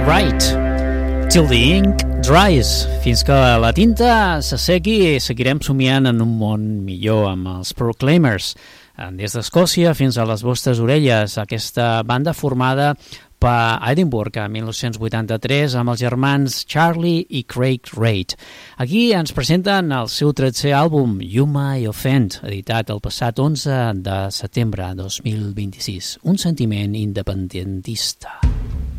Right, till the ink dries. Fins que la tinta s'assequi, seguirem somiant en un món millor amb els Proclaimers. Des d'Escòcia fins a les vostres orelles, aquesta banda formada per Edinburgh a 1983 amb els germans Charlie i Craig Reid. Aquí ens presenten el seu 13è àlbum, You May Offend, editat el passat 11 de setembre de 2026. Un sentiment independentista.